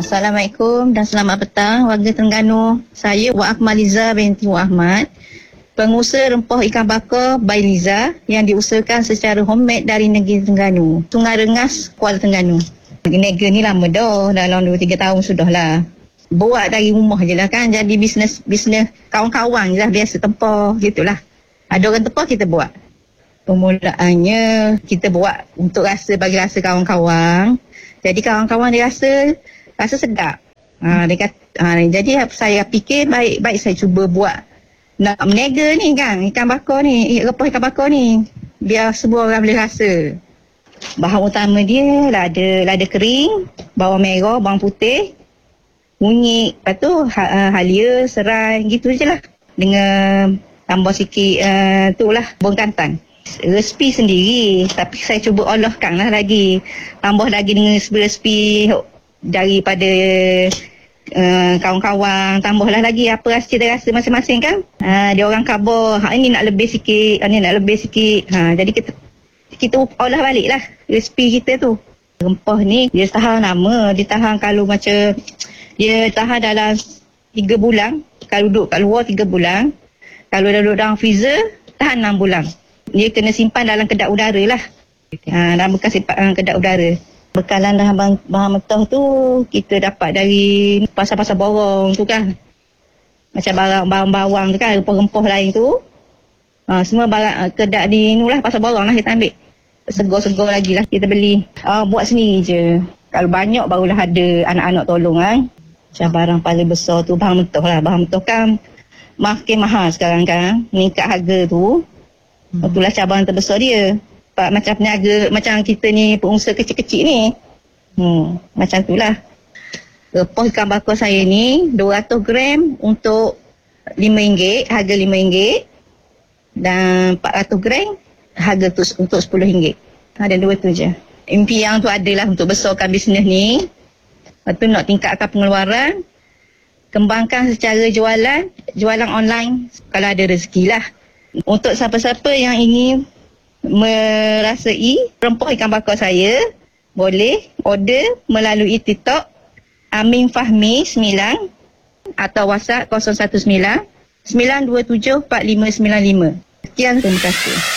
Assalamualaikum dan selamat petang warga Terengganu. Saya Wak Akmaliza binti Wak Ahmad, pengusaha rempah ikan bakar by Liza yang diusahakan secara homemade dari negeri Terengganu, Sungai Rengas, Kuala Terengganu. Niaga ni lama dah, dalam 2-3 tahun sudah lah. Buat dari rumah je lah kan, jadi bisnes kawan-kawan je lah, biasa tempah gitulah. Ada orang tempah kita buat. Permulaannya kita buat untuk bagi rasa kawan-kawan. Jadi kawan-kawan dia rasa sedap. Jadi saya fikir baik saya cuba buat nak meniaga ni kan, ikan bakar ni, rempah ikan bakar ni, biar semua orang boleh rasa. Bahan utama dia lada kering, bawang merah, bawang putih, kunyit, lepas tu halia, serai, gitu je lah. Dengan tambah sikit tu lah, bawang kantang. Resipi sendiri, tapi saya cuba olahkan lah lagi. Tambah lagi dengan resipi daripada kawan-kawan. Tambahlah lagi apa rasa masing-masing kan. Dia orang khabar, ini nak lebih sikit, ini nak lebih sikit. Jadi kita olah balik lah resipi kita tu. Rempah ni dia tahan lama. Dia tahan kalau macam, dia tahan dalam 3 bulan. Kalau duduk kat luar 3 bulan. Kalau dah duduk dalam freezer, tahan 6 bulan. Dia kena simpan dalam kedap udara lah. Dalam bekas kedap udara. Bekalan bahan mentah tu kita dapat dari pasar-pasar borong tu kan. Macam barang bawang tu kan, rempah-rempah lain tu. Semua barang kedap di ni lah, pasar borong lah kita ambil. Segar-segar lagi lah kita beli. Buat sendiri je. Kalau banyak barulah ada anak-anak tolong kan. Macam barang paling besar tu bahan mentah lah. Bahan mentah kan makin mahal sekarang kan. Meningkat harga tu. Itulah cabaran terbesar dia. Macam peniaga, macam kita ni pengusaha kecil-kecil ni. Macam itulah. Rempah ikan bakar saya ni 200 gram untuk RM5, harga RM5. Dan 400 gram harga untuk RM10. Ada dua tu je. Impian tu adalah untuk besarkan bisnes ni. Lepas tu nak tingkatkan pengeluaran. Kembangkan secara jualan online kalau ada rezeki lah. Untuk siapa-siapa yang ingin merasai rempah ikan bakar saya, boleh order melalui TikTok Amin Fahmi 9 atau WhatsApp 019 927 4595. Sekian, terima kasih.